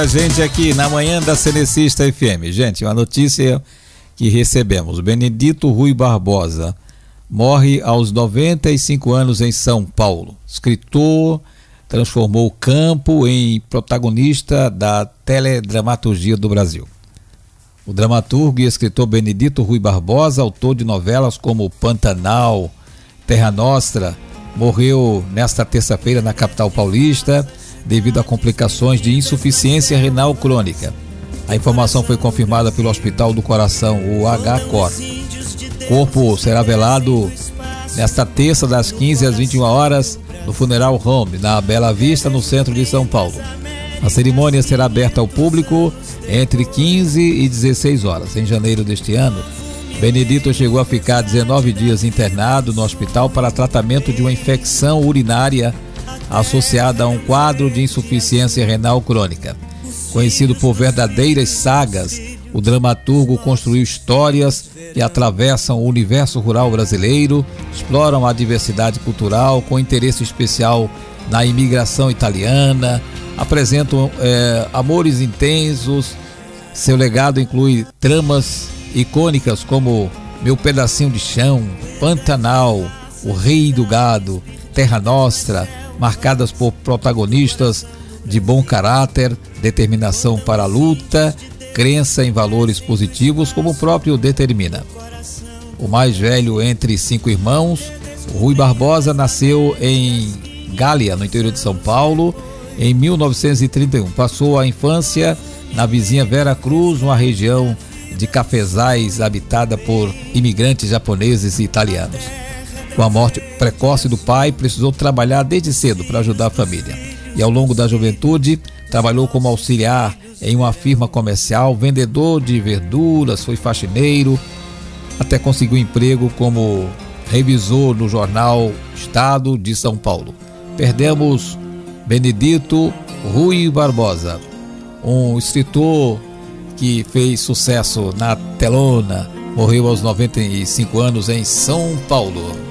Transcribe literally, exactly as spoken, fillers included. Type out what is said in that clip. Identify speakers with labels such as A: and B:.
A: A gente aqui na manhã da Cenecista F M. Gente, uma notícia que recebemos. Benedito Rui Barbosa morre aos noventa e cinco anos em São Paulo. Escritor, transformou o campo em protagonista da teledramaturgia do Brasil. O dramaturgo e escritor Benedito Rui Barbosa, autor de novelas como Pantanal, Terra Nostra, morreu nesta terça-feira na capital paulista devido a complicações de insuficiência renal crônica. A informação foi confirmada pelo Hospital do Coração, o H C O R. O corpo será velado nesta terça das quinze às vinte e uma horas no Funeral Home, na Bela Vista, no centro de São Paulo. A cerimônia será aberta ao público entre quinze e dezesseis horas. Em janeiro deste ano, Benedito chegou a ficar dezenove dias internado no hospital para tratamento de uma infecção urinária associada a um quadro de insuficiência renal crônica. Conhecido por verdadeiras sagas, o dramaturgo construiu histórias que atravessam o universo rural brasileiro, exploram a diversidade cultural com interesse especial na imigração italiana, apresentam é, amores intensos. Seu legado inclui tramas icônicas como Meu Pedacinho de Chão, Pantanal, O Rei do Gado, Terra Nostra, marcadas por protagonistas de bom caráter, determinação para a luta, crença em valores positivos, como o próprio determina. O mais velho entre cinco irmãos, Rui Barbosa nasceu em Gália, no interior de São Paulo, em mil novecentos e trinta e um. Passou a infância na vizinha Vera Cruz, uma região de cafezais habitada por imigrantes japoneses e italianos. Com a morte precoce do pai, precisou trabalhar desde cedo para ajudar a família. E ao longo da juventude, trabalhou como auxiliar em uma firma comercial, vendedor de verduras, foi faxineiro, até conseguiu emprego como revisor no jornal Estado de São Paulo. Perdemos Benedito Rui Barbosa, um escritor que fez sucesso na telona, morreu aos noventa e cinco anos em São Paulo.